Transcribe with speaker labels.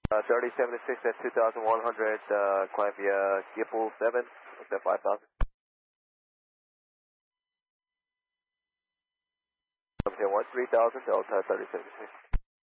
Speaker 1: 3076 at 2100, climb via Gipple 7, at 5000. 3000, Delta 3076.